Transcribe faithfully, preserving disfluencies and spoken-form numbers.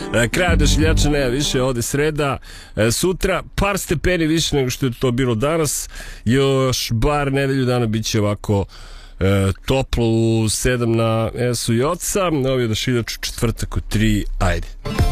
Kraja odašiljača nema više, ovde sreda, sutra par stepeni više nego što je to bilo danas, još bar nedelju dana bit će ovako e, toplo u sedam na S U i oca, novi odašiljač u četvrtak u tri, ajde.